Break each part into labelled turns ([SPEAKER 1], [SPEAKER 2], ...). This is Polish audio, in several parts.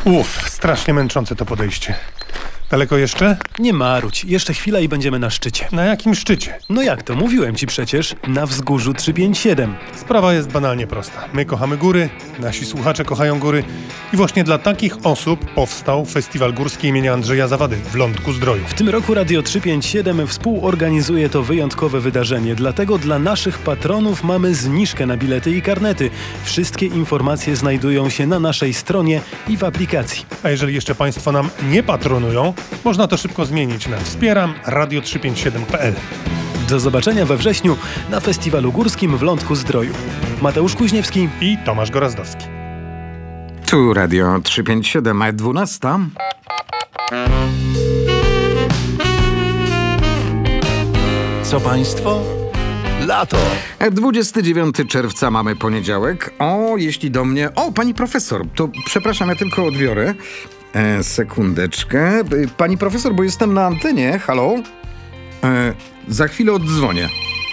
[SPEAKER 1] Strasznie męczące to podejście. Daleko jeszcze?
[SPEAKER 2] Nie marudź, jeszcze chwila i będziemy na szczycie.
[SPEAKER 1] Na jakim szczycie?
[SPEAKER 2] No jak to, mówiłem ci przecież, na wzgórzu 357.
[SPEAKER 1] Sprawa jest banalnie prosta. My kochamy góry, nasi słuchacze kochają góry i właśnie dla takich osób powstał Festiwal Górski imienia Andrzeja Zawady w Lądku-Zdroju.
[SPEAKER 2] W tym roku Radio 357 współorganizuje to wyjątkowe wydarzenie, dlatego dla naszych patronów mamy zniżkę na bilety i karnety. Wszystkie informacje znajdują się na naszej stronie i w aplikacji.
[SPEAKER 1] A jeżeli jeszcze Państwo nam nie patronują, można to szybko zmienić na wspieram-radio357.pl.
[SPEAKER 2] Do zobaczenia we wrześniu na Festiwalu Górskim w Lądku-Zdroju. Mateusz Kuźniewski
[SPEAKER 1] i Tomasz Gorazdowski.
[SPEAKER 3] Tu Radio 357, 12.
[SPEAKER 4] Co państwo? Lato.
[SPEAKER 3] 29 czerwca mamy poniedziałek. Jeśli do mnie... pani profesor, to przepraszam, ja tylko odbiorę. Sekundeczkę. Pani profesor, bo jestem na antenie. Halo? Za chwilę oddzwonię.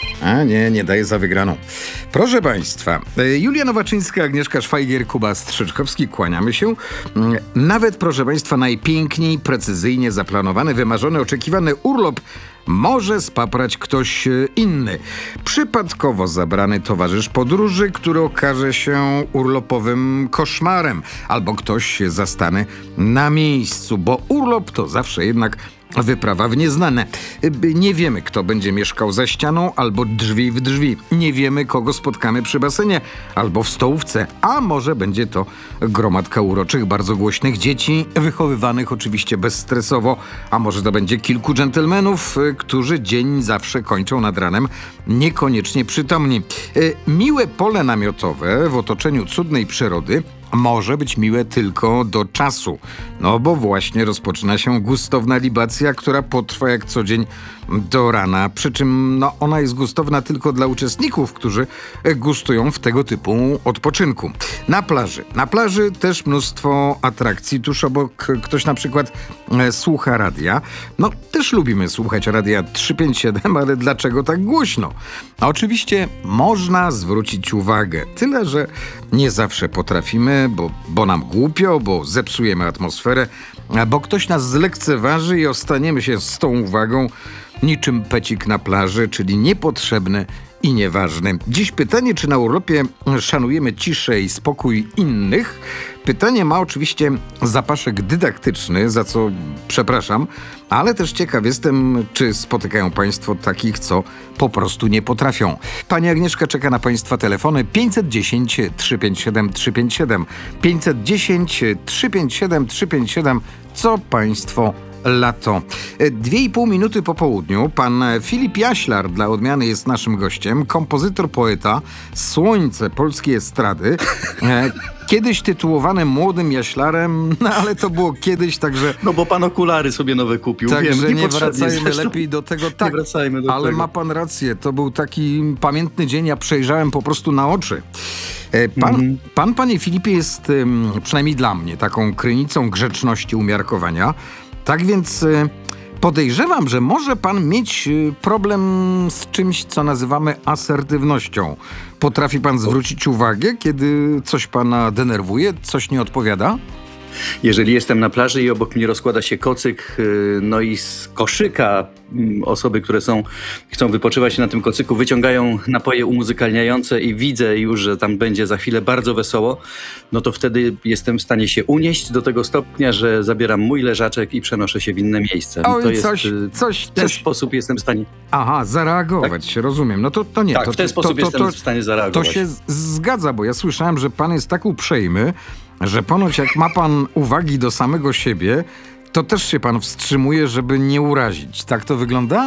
[SPEAKER 3] Nie daję za wygraną. Proszę Państwa, Julia Nowaczyńska, Agnieszka Szwajgier, Kuba Strzyczkowski, kłaniamy się. Nawet, proszę Państwa, najpiękniej, precyzyjnie zaplanowany, wymarzony, oczekiwany urlop może spaprać ktoś inny. Przypadkowo zabrany towarzysz podróży, który okaże się urlopowym koszmarem, albo ktoś zastany na miejscu, bo urlop to zawsze jednak wyprawa w nieznane. Nie wiemy, kto będzie mieszkał za ścianą albo drzwi w drzwi. Nie wiemy, kogo spotkamy przy basenie albo w stołówce. A może będzie to gromadka uroczych, bardzo głośnych dzieci, wychowywanych oczywiście bezstresowo. A może to będzie kilku dżentelmenów, którzy dzień zawsze kończą nad ranem niekoniecznie przytomni. Miłe pole namiotowe w otoczeniu cudnej przyrody może być miłe tylko do czasu. Bo właśnie rozpoczyna się gustowna libacja, która potrwa jak co dzień do rana. Przy czym ona jest gustowna tylko dla uczestników, którzy gustują w tego typu odpoczynku. Na plaży też mnóstwo atrakcji. Tuż obok ktoś na przykład słucha radia. Też lubimy słuchać radia 357, ale dlaczego tak głośno? Oczywiście można zwrócić uwagę. Tyle, że nie zawsze potrafimy, bo nam głupio, bo zepsujemy atmosferę, bo ktoś nas zlekceważy i ostaniemy się z tą uwagą niczym pecik na plaży, czyli niepotrzebny i nieważny. Dziś pytanie, czy na urlopie szanujemy ciszę i spokój innych? Pytanie ma oczywiście zapaszek dydaktyczny, za co przepraszam, ale też ciekaw jestem, czy spotykają Państwo takich, co po prostu nie potrafią. Pani Agnieszka czeka na Państwa telefony 510 357 357. 510 357 357. Co Państwo lato. 2,5 minuty po południu pan Filip Jaślar dla odmiany jest naszym gościem. Kompozytor, poeta, słońce polskiej estrady. Kiedyś tytułowany młodym Jaślarem, ale to było kiedyś, także...
[SPEAKER 4] Bo pan okulary sobie nowe kupił.
[SPEAKER 3] Także nie wracajmy lepiej do tego. Tak,
[SPEAKER 4] nie wracajmy do
[SPEAKER 3] ale
[SPEAKER 4] tego. Ma
[SPEAKER 3] pan rację, to był taki pamiętny dzień, ja przejrzałem po prostu na oczy. Pan, panie Filipie, jest przynajmniej dla mnie taką krynicą grzeczności, umiarkowania. Tak więc podejrzewam, że może pan mieć problem z czymś, co nazywamy asertywnością. Potrafi pan zwrócić uwagę, kiedy coś pana denerwuje, coś nie odpowiada?
[SPEAKER 4] Jeżeli jestem na plaży i obok mnie rozkłada się kocyk, i z koszyka osoby, które chcą wypoczywać na tym kocyku, wyciągają napoje umuzykalniające i widzę już, że tam będzie za chwilę bardzo wesoło, to wtedy jestem w stanie się unieść do tego stopnia, że zabieram mój leżaczek i przenoszę się w inne miejsce. W ten sposób jestem w stanie...
[SPEAKER 3] zareagować, tak? Rozumiem. To nie.
[SPEAKER 4] Tak, w ten sposób jestem w stanie zareagować.
[SPEAKER 3] To się zgadza, bo ja słyszałem, że pan jest tak uprzejmy, że ponoć jak ma pan uwagi do samego siebie, to też się pan wstrzymuje, żeby nie urazić. Tak to wygląda?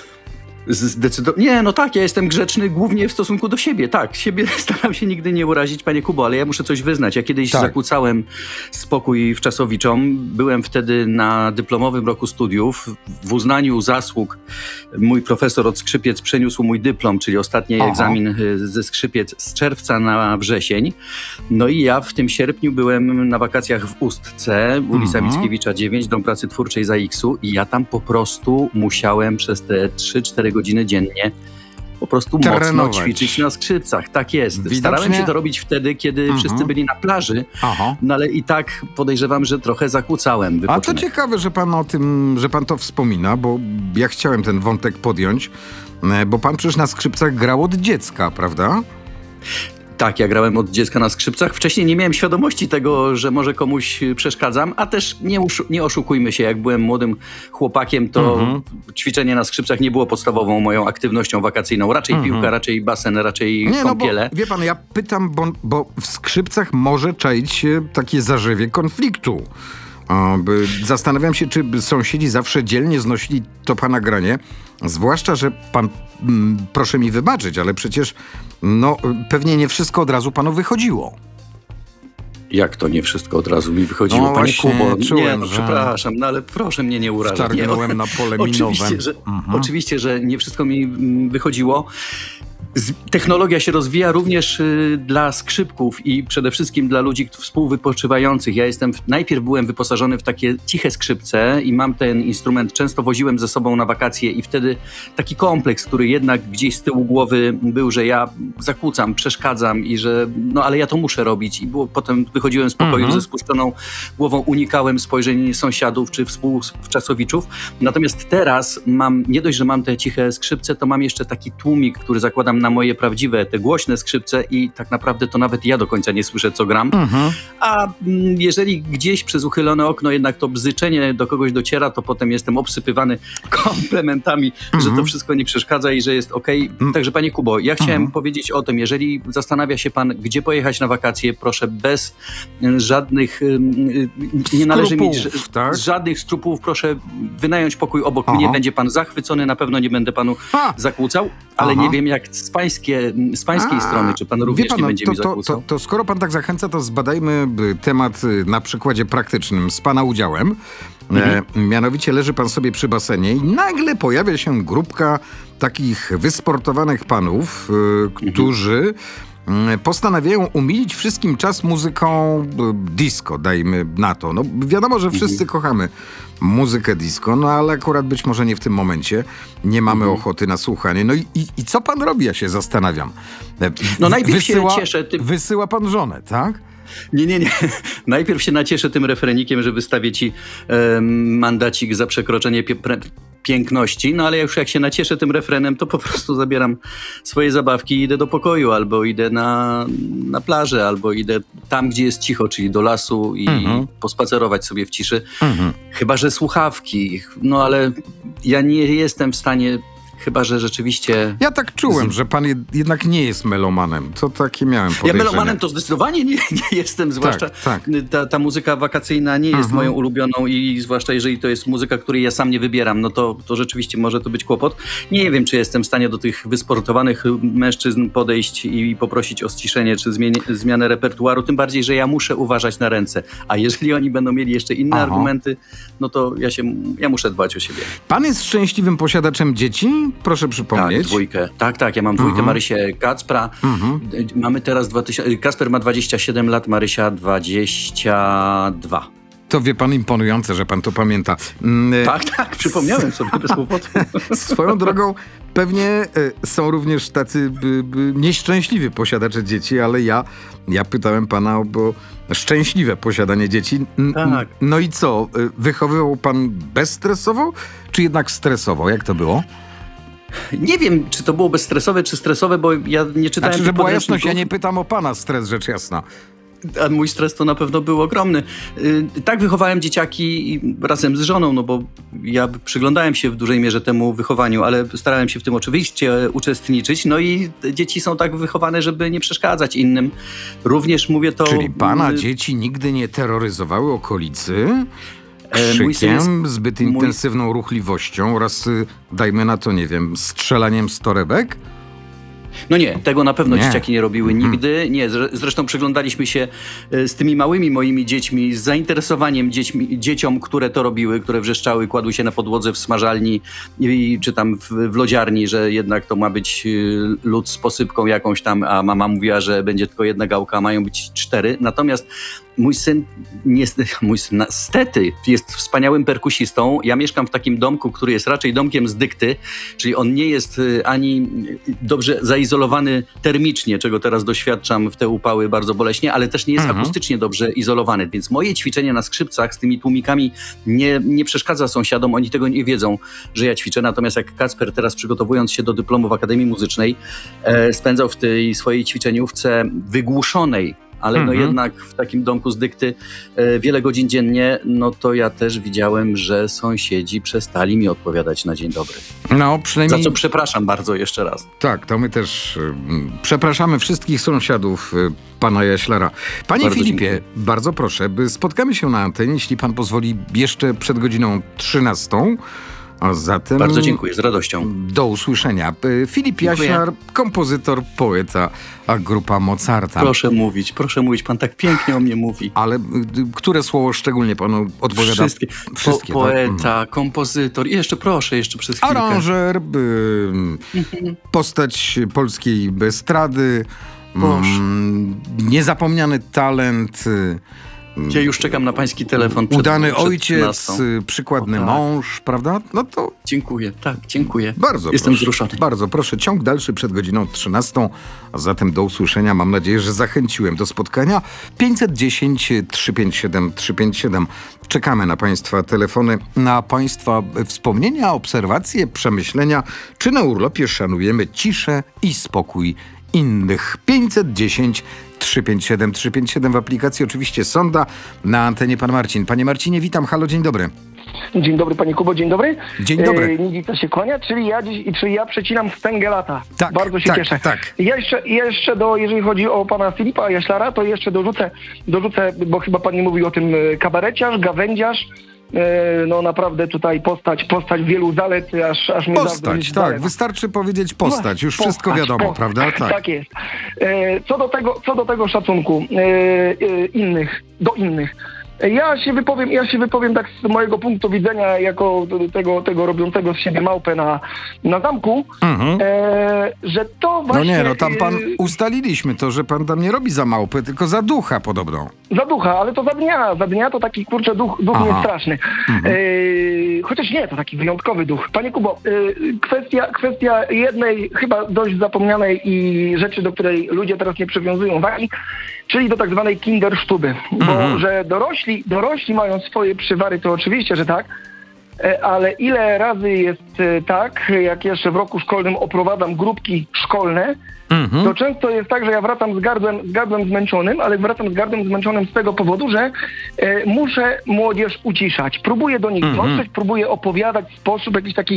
[SPEAKER 4] Nie, tak, ja jestem grzeczny głównie w stosunku do siebie. Tak, siebie staram się nigdy nie urazić, panie Kubo, ale ja muszę coś wyznać. Ja kiedyś zakłócałem spokój wczasowiczom. Byłem wtedy na dyplomowym roku studiów. W uznaniu zasług mój profesor od skrzypiec przeniósł mój dyplom, czyli ostatni egzamin ze skrzypiec z czerwca na wrzesień. I ja w tym sierpniu byłem na wakacjach w Ustce, ulica Mickiewicza 9, Dom Pracy Twórczej za X-u i ja tam po prostu musiałem przez te 3-4 godziny dziennie po prostu mocno ćwiczyć na skrzypcach. Tak jest.
[SPEAKER 3] Widocznie...
[SPEAKER 4] Starałem się to robić wtedy, kiedy wszyscy byli na plaży, no ale i tak podejrzewam, że trochę zakłócałem wypoczynek.
[SPEAKER 3] A to ciekawe, że pan to wspomina, bo ja chciałem ten wątek podjąć, bo pan przecież na skrzypcach grał od dziecka, prawda?
[SPEAKER 4] Tak, ja grałem od dziecka na skrzypcach. Wcześniej nie miałem świadomości tego, że może komuś przeszkadzam, a też nie oszukujmy się, jak byłem młodym chłopakiem, to ćwiczenie na skrzypcach nie było podstawową moją aktywnością wakacyjną. Raczej piłka, raczej basen, raczej kąpiele.
[SPEAKER 3] No bo, wie pan, ja pytam, bo w skrzypcach może czaić się takie zarzewie konfliktu. Zastanawiam się, czy sąsiedzi zawsze dzielnie znosili to pana granie, zwłaszcza, że pan, proszę mi wybaczyć, ale przecież pewnie nie wszystko od razu panu wychodziło.
[SPEAKER 4] Jak to nie wszystko od razu mi wychodziło,
[SPEAKER 3] No
[SPEAKER 4] panie
[SPEAKER 3] właśnie,
[SPEAKER 4] Kubo?
[SPEAKER 3] czułem,
[SPEAKER 4] Nie, przepraszam, ale proszę mnie nie urażać.
[SPEAKER 3] Wtargnąłem na pole minowe.
[SPEAKER 4] Oczywiście, że nie wszystko mi wychodziło. Technologia się rozwija również dla skrzypków i przede wszystkim dla ludzi współwypoczywających. Najpierw byłem wyposażony w takie ciche skrzypce i mam ten instrument, często woziłem ze sobą na wakacje i wtedy taki kompleks, który jednak gdzieś z tyłu głowy był, że ja zakłócam, przeszkadzam i że ale ja to muszę robić i potem wychodziłem z pokoju ze spuszczoną głową, unikałem spojrzeń sąsiadów czy współczasowiczów. Natomiast teraz nie dość, że mam te ciche skrzypce, to mam jeszcze taki tłumik, który zakładam na moje prawdziwe, te głośne skrzypce i tak naprawdę to nawet ja do końca nie słyszę, co gram. A jeżeli gdzieś przez uchylone okno jednak to bzyczenie do kogoś dociera, to potem jestem obsypywany komplementami, że to wszystko nie przeszkadza i że jest okej. Także panie Kubo, ja chciałem powiedzieć o tym, jeżeli zastanawia się pan, gdzie pojechać na wakacje, proszę bez żadnych, nie należy mieć żadnych skrupów, proszę wynająć pokój obok mnie, będzie pan zachwycony, na pewno nie będę panu zakłócał, ale nie wiem jak z pańskiej strony, czy pan również nie będzie mi zakłócał?
[SPEAKER 3] To skoro pan tak zachęca, to zbadajmy temat na przykładzie praktycznym z pana udziałem. Mianowicie leży pan sobie przy basenie i nagle pojawia się grupka takich wysportowanych panów, którzy postanawiają umilić wszystkim czas muzyką disco, dajmy na to. Wiadomo, że wszyscy kochamy muzykę disco, ale akurat być może nie w tym momencie. Nie mamy ochoty na słuchanie. I co pan robi, ja się zastanawiam.
[SPEAKER 4] Najpierw się cieszę tym...
[SPEAKER 3] Wysyła pan żonę, tak?
[SPEAKER 4] Nie. Najpierw się nacieszę tym refrenikiem, że wystawię ci mandacik za przekroczenie piękności, ale już jak się nacieszę tym refrenem, to po prostu zabieram swoje zabawki i idę do pokoju, albo idę na plażę, albo idę tam, gdzie jest cicho, czyli do lasu i pospacerować sobie w ciszy. Chyba że słuchawki, ale ja nie jestem w stanie. Chyba że rzeczywiście...
[SPEAKER 3] Ja tak czułem, że pan jednak nie jest melomanem. To takie miałem podejrzenie.
[SPEAKER 4] Ja melomanem to zdecydowanie nie jestem, zwłaszcza ta muzyka wakacyjna nie jest moją ulubioną i zwłaszcza jeżeli to jest muzyka, której ja sam nie wybieram, to rzeczywiście może to być kłopot. Nie wiem, czy jestem w stanie do tych wysportowanych mężczyzn podejść i poprosić o ściszenie czy zmianę repertuaru, tym bardziej, że ja muszę uważać na ręce. A jeżeli oni będą mieli jeszcze inne argumenty, to ja muszę dbać o siebie.
[SPEAKER 3] Pan jest szczęśliwym posiadaczem dzieci? Proszę przypomnieć.
[SPEAKER 4] Tak, dwójkę. Tak, ja mam dwójkę, Marysię, Kacpra. Mamy teraz Kacper ma 27 lat, Marysia 22.
[SPEAKER 3] To wie pan, imponujące, że pan to pamięta.
[SPEAKER 4] Tak, przypomniałem sobie bez kłopotu.
[SPEAKER 3] Swoją drogą pewnie są również tacy nieszczęśliwi posiadacze dzieci, ale ja pytałem pana o szczęśliwe posiadanie dzieci.
[SPEAKER 4] Tak.
[SPEAKER 3] No i co? Wychowywał pan bezstresowo, czy jednak stresowo? Jak to było?
[SPEAKER 4] Nie wiem, czy to było bezstresowe, czy stresowe, bo ja nie czytałem
[SPEAKER 3] żeby była jasność, ja nie pytam o pana stres, rzecz jasna.
[SPEAKER 4] A mój stres to na pewno był ogromny. Tak wychowałem dzieciaki razem z żoną, bo ja przyglądałem się w dużej mierze temu wychowaniu, ale starałem się w tym oczywiście uczestniczyć. I dzieci są tak wychowane, żeby nie przeszkadzać innym. Również mówię to...
[SPEAKER 3] Czyli pana dzieci nigdy nie terroryzowały okolicy? Krzykiem, zbyt intensywną ruchliwością oraz, dajmy na to, nie wiem, strzelaniem z torebek?
[SPEAKER 4] No nie, tego na pewno
[SPEAKER 3] Nie.
[SPEAKER 4] dzieciaki nie robiły nigdy. Nie, zresztą przyglądali się z tymi małymi moimi dziećmi, z zainteresowaniem dzieciom, które to robiły, które wrzeszczały, kładły się na podłodze w smażalni czy tam w lodziarni, że jednak to ma być lód z posypką jakąś tam, a mama mówiła, że będzie tylko jedna gałka, a mają być 4. Natomiast mój syn niestety jest wspaniałym perkusistą. Ja mieszkam w takim domku, który jest raczej domkiem z dykty, czyli on nie jest ani dobrze zaizolowany termicznie, czego teraz doświadczam w te upały bardzo boleśnie, ale też nie jest akustycznie dobrze izolowany, więc moje ćwiczenie na skrzypcach z tymi tłumikami nie przeszkadza sąsiadom, oni tego nie wiedzą, że ja ćwiczę, natomiast jak Kacper teraz przygotowując się do dyplomu w Akademii Muzycznej spędzał w tej swojej ćwiczeniówce wygłuszonej, ale no jednak w takim domku z dykty wiele godzin dziennie, no to ja też widziałem, że sąsiedzi przestali mi odpowiadać na dzień dobry.
[SPEAKER 3] No, przynajmniej...
[SPEAKER 4] Za co przepraszam bardzo jeszcze raz.
[SPEAKER 3] Tak, to my też przepraszamy wszystkich sąsiadów pana Jaślara. Panie
[SPEAKER 4] Bardzo
[SPEAKER 3] Filipie,
[SPEAKER 4] dziękuję.
[SPEAKER 3] bardzo proszę, spotkamy się na antenie, jeśli pan pozwoli, jeszcze przed godziną 13. A zatem...
[SPEAKER 4] Bardzo dziękuję, z radością.
[SPEAKER 3] Do usłyszenia. Filip
[SPEAKER 4] Dziękuję.
[SPEAKER 3] Jaślar, kompozytor, poeta, a grupa Mozarta.
[SPEAKER 4] Proszę mówić, pan tak pięknie o mnie mówi.
[SPEAKER 3] Ale które słowo szczególnie panu odpowiada?
[SPEAKER 4] Wszystkie.
[SPEAKER 3] Wszystkie, tak?
[SPEAKER 4] Poeta, kompozytor i jeszcze przez chwilkę.
[SPEAKER 3] Aranżer, postać polskiej estrady, niezapomniany talent,
[SPEAKER 4] Ja już czekam na pański telefon.
[SPEAKER 3] udany
[SPEAKER 4] przed
[SPEAKER 3] ojciec,
[SPEAKER 4] 13.
[SPEAKER 3] przykładny
[SPEAKER 4] tak.
[SPEAKER 3] mąż, prawda? No to
[SPEAKER 4] Dziękuję, tak, dziękuję.
[SPEAKER 3] bardzo
[SPEAKER 4] Jestem
[SPEAKER 3] proszę.
[SPEAKER 4] wzruszony.
[SPEAKER 3] Bardzo proszę, ciąg dalszy przed godziną 13. A zatem do usłyszenia. Mam nadzieję, że zachęciłem do spotkania. 510 357 357. Czekamy na państwa telefony, na państwa wspomnienia, obserwacje, przemyślenia, czy na urlopie szanujemy ciszę i spokój innych. 510 357 357 w aplikacji oczywiście Sonda, na antenie pan Marcin. Panie Marcinie, witam, halo, dzień dobry.
[SPEAKER 5] Dzień dobry, panie Kubo, dzień dobry.
[SPEAKER 3] Dzień dobry.
[SPEAKER 5] Nidzica się kłania, czyli ja przecinam wstęgę lata.
[SPEAKER 3] Tak,
[SPEAKER 5] Bardzo się
[SPEAKER 3] tak,
[SPEAKER 5] cieszę.
[SPEAKER 3] tak.
[SPEAKER 5] Jeszcze jeżeli chodzi o pana Filipa Jaślara, to jeszcze dorzucę, bo chyba pan nie mówił o tym, kabareciarz, gawędziarz. No naprawdę tutaj postać wielu zalet, aż mnie
[SPEAKER 3] Postać, tak, wystarczy powiedzieć postać, już wszystko wiadomo, prawda? Tak.
[SPEAKER 5] Tak jest. Co do tego szacunku do innych. Ja się wypowiem tak z mojego punktu widzenia, jako tego robiącego z siebie małpę na zamku, że to właśnie...
[SPEAKER 3] No tam pan ustaliliśmy to, że pan tam nie robi za małpę, tylko za ducha podobno.
[SPEAKER 5] Za ducha, ale to za dnia to taki, kurczę, duch niestraszny. Chociaż nie, to taki wyjątkowy duch. Panie Kubo, kwestia jednej chyba dość zapomnianej i rzeczy, do której ludzie teraz nie przywiązują wagi, czyli do tak zwanej kindersztuby. Bo że dorośli mają swoje przywary, to oczywiście, że tak, ale ile razy jest tak, jak jeszcze w roku szkolnym oprowadzam grupki szkolne, to często jest tak, że ja wracam z gardłem zmęczonym, ale wracam z gardłem zmęczonym z tego powodu, że muszę młodzież uciszać. Próbuję do nich dotrzeć, próbuję opowiadać w sposób jakiś taki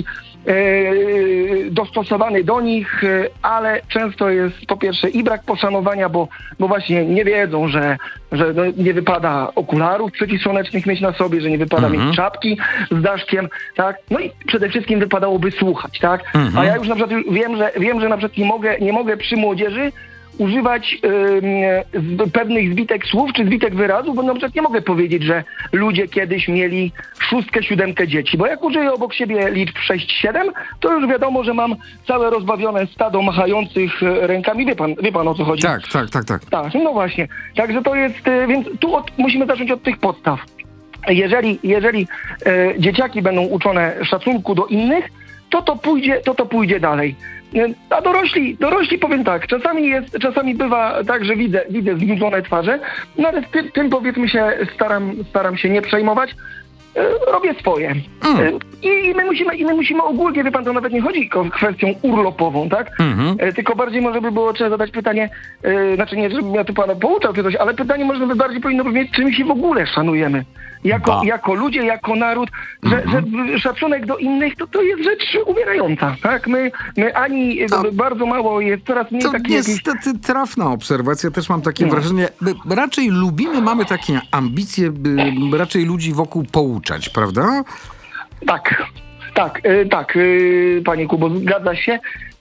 [SPEAKER 5] dostosowany do nich, ale często jest po pierwsze i brak poszanowania, bo właśnie nie wiedzą, że no, nie wypada okularów przeciwsłonecznych mieć na sobie, że nie wypada mieć czapki z daszkiem, tak? No i przede wszystkim wypadałoby słuchać, tak? A ja już na przykład wiem, że na przykład nie mogę przy młodzieży używać pewnych zbitek słów czy zbitek wyrazów, bo na przykład nie mogę powiedzieć, że ludzie kiedyś mieli 6, 7 dzieci, bo jak użyję obok siebie liczb 6, 7, to już wiadomo, że mam całe rozbawione stado machających rękami. Wie pan o co chodzi?
[SPEAKER 3] Tak.
[SPEAKER 5] Tak, no właśnie. Także to jest, więc tu musimy zacząć od tych podstaw. Jeżeli dzieciaki będą uczone szacunku do innych, to pójdzie dalej. A dorośli powiem tak, czasami bywa tak, że widzę znudzone twarze, no ale tym powiedzmy się staram się nie przejmować. Robię swoje. I my musimy ogólnie, wie pan, to nawet nie chodzi o kwestią urlopową, tak? Tylko bardziej może by było trzeba zadać pytanie, znaczy nie, żebym ja tu pana pouczał czy coś, ale pytanie może by bardziej powinno brzmieć, czym się w ogóle szanujemy. Jako ludzie, jako naród, że szacunek do innych to jest rzecz umierająca, tak? My ani bardzo mało jest, coraz mniej
[SPEAKER 3] To
[SPEAKER 5] takich
[SPEAKER 3] niestety trafna obserwacja, też mam takie wrażenie, raczej mamy takie ambicje, by raczej ludzi wokół pouczać, prawda?
[SPEAKER 5] Tak, panie Kubo, zgadza się.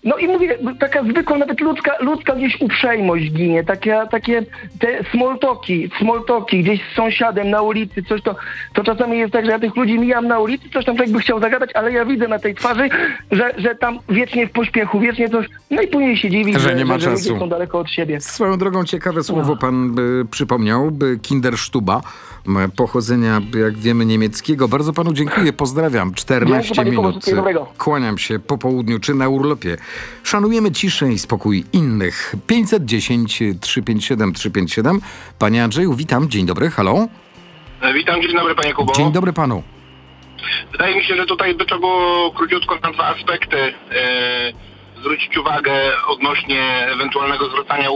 [SPEAKER 5] No i mówię, taka zwykła, nawet ludzka gdzieś uprzejmość ginie, takie te small talki gdzieś z sąsiadem na ulicy, coś to czasami jest tak, że ja tych ludzi mijam na ulicy, coś tam człowiek by chciał zagadać, ale ja widzę na tej twarzy, że tam wiecznie w pośpiechu, wiecznie coś, no i później się dziwi,
[SPEAKER 3] Że nie ma
[SPEAKER 5] że
[SPEAKER 3] czasu.
[SPEAKER 5] ludzie są daleko od siebie.
[SPEAKER 3] Swoją drogą ciekawe słowo pan przypomniał, Kinderstuba, pochodzenia, jak wiemy, niemieckiego. Bardzo panu dziękuję, pozdrawiam. 14
[SPEAKER 5] Dzięki,
[SPEAKER 3] minut.
[SPEAKER 5] wszystkiego dobrego.
[SPEAKER 3] Kłaniam się po południu czy na urlopie. Szanujemy ciszę i spokój innych. 510 357 357. Panie Andrzeju, witam. Dzień dobry, halo.
[SPEAKER 6] Witam, dzień dobry panie Kubo.
[SPEAKER 3] Dzień dobry panu.
[SPEAKER 6] Wydaje mi się, że tutaj by trzeba było króciutko na dwa aspekty zwrócić uwagę odnośnie ewentualnego zwracania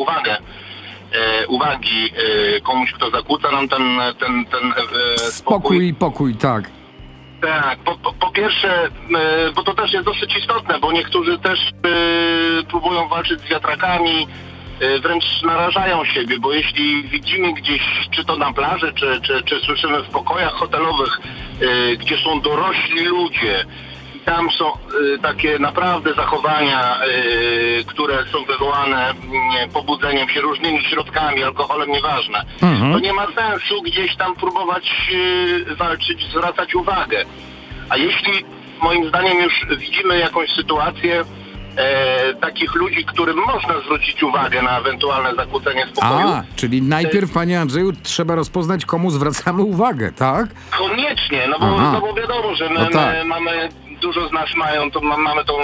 [SPEAKER 6] uwagi komuś, kto zakłóca nam ten spokój.
[SPEAKER 3] Pokój, tak.
[SPEAKER 6] Tak, po pierwsze, bo to też jest dosyć istotne, bo niektórzy też próbują walczyć z wiatrakami, wręcz narażają siebie, bo jeśli widzimy gdzieś, czy to na plaży, czy słyszymy w pokojach hotelowych, gdzie są dorośli ludzie, i tam są takie naprawdę zachowania, które są wywołane pobudzeniem się różnymi środkami, alkoholem, nieważne, to nie ma sensu gdzieś tam próbować walczyć, zwracać uwagę. A jeśli moim zdaniem już widzimy jakąś sytuację takich ludzi, którym można zwrócić uwagę na ewentualne zakłócenie spokoju.
[SPEAKER 3] Czyli najpierw, panie Andrzeju, trzeba rozpoznać, komu zwracamy uwagę, tak?
[SPEAKER 6] Koniecznie, no bo wiadomo, że my mamy, dużo z nas mają, to mamy tą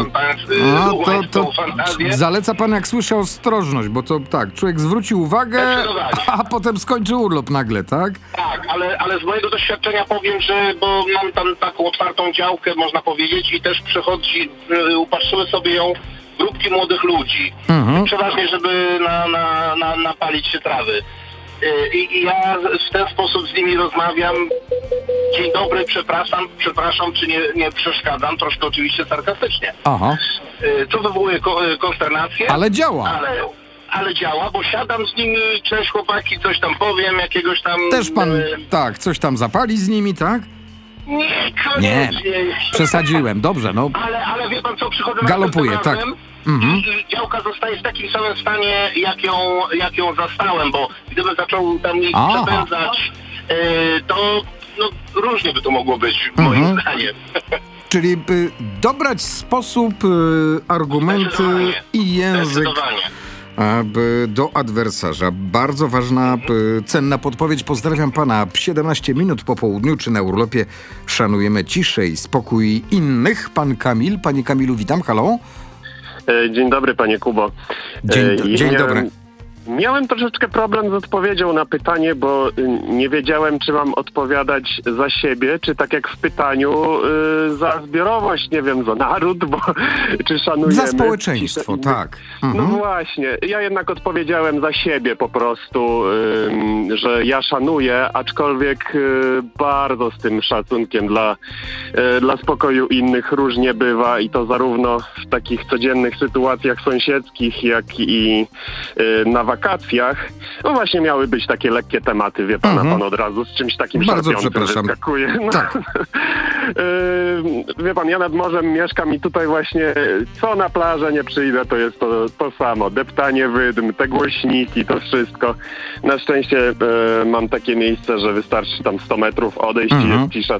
[SPEAKER 6] fantazję.
[SPEAKER 3] Zaleca pan, jak słyszę, ostrożność, bo to tak, człowiek zwróci uwagę, a potem skończy urlop nagle, tak?
[SPEAKER 6] Tak, ale z mojego doświadczenia powiem, że bo mam tam taką otwartą działkę, można powiedzieć, i też upatrzyły sobie ją grupki młodych ludzi. Przeważnie, żeby napalić się trawy. I ja w ten sposób z nimi rozmawiam. Dzień dobry, przepraszam, czy nie przeszkadzam, troszkę oczywiście sarkastycznie. Co wywołuje konsternację.
[SPEAKER 3] Ale działa.
[SPEAKER 6] Ale działa, bo siadam z nimi, cześć chłopaki, coś tam powiem, jakiegoś tam...
[SPEAKER 3] Też pan, coś tam zapali z nimi, tak?
[SPEAKER 6] Nie, koniecznie.
[SPEAKER 3] Przesadziłem, dobrze, no.
[SPEAKER 6] Ale wie pan co, przychodzę
[SPEAKER 3] galopuje,
[SPEAKER 6] razem, i działka zostaje w takim samym stanie, jak ją zastałem, bo gdybym zaczął tam ich przepędzać, to różnie by to mogło być, moim zdaniem.
[SPEAKER 3] Czyli dobrać sposób, argumenty i język do adwersarza. Bardzo ważna, cenna podpowiedź. Pozdrawiam pana. 17 minut po południu, czy na urlopie. Szanujemy ciszę i spokój innych. Pan Kamil. Panie Kamilu, witam. Halo.
[SPEAKER 7] Dzień dobry, panie Kubo.
[SPEAKER 3] Dzień dobry.
[SPEAKER 7] Miałem troszeczkę problem z odpowiedzią na pytanie, bo nie wiedziałem, czy mam odpowiadać za siebie, czy tak jak w pytaniu za zbiorowość, nie wiem, za naród, bo czy szanujemy...
[SPEAKER 3] Za społeczeństwo, tak.
[SPEAKER 7] No właśnie, ja jednak odpowiedziałem za siebie po prostu, że ja szanuję, aczkolwiek bardzo z tym szacunkiem dla spokoju innych różnie bywa i to zarówno w takich codziennych sytuacjach sąsiedzkich, jak i na wakacjach. No właśnie miały być takie lekkie tematy, wie pan, pan od razu z czymś takim
[SPEAKER 3] bardzo
[SPEAKER 7] szarpiącym wyskakuje. No.
[SPEAKER 3] Tak.
[SPEAKER 7] Wie pan, ja nad morzem mieszkam i tutaj właśnie co na plażę nie przyjdę, to jest to samo. Deptanie wydm, te głośniki, to wszystko. Na szczęście mam takie miejsce, że wystarczy tam 100 metrów odejść i jest cisza